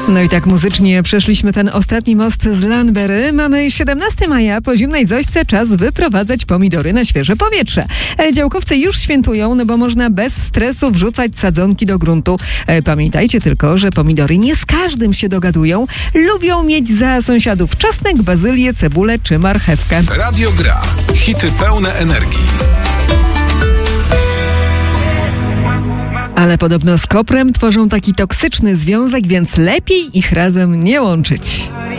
No i tak muzycznie przeszliśmy ten ostatni most z Lanbery. Mamy 17 maja, po zimnej zośce czas wyprowadzać pomidory na świeże powietrze. Działkowcy już świętują, no bo można bez stresu wrzucać sadzonki do gruntu. Pamiętajcie tylko, że pomidory nie z każdym się dogadują. Lubią mieć za sąsiadów czosnek, bazylię, cebulę czy marchewkę. Radio Gra. Hity pełne energii. Ale podobno z koprem tworzą taki toksyczny związek, więc lepiej ich razem nie łączyć.